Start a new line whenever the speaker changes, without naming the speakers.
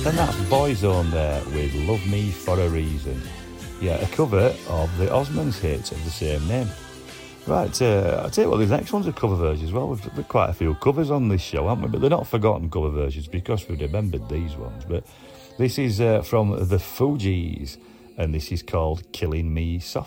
And that's Boyzone there with Love Me For A Reason. Yeah, a cover of the Osmonds hit of the same name. Right, I'll tell you what, the next one's a cover version as well. We've got quite a few covers on this show, haven't we? But they're not forgotten cover versions because we've remembered these ones. But this is from the Fugees, and this is called Killing Me Softly.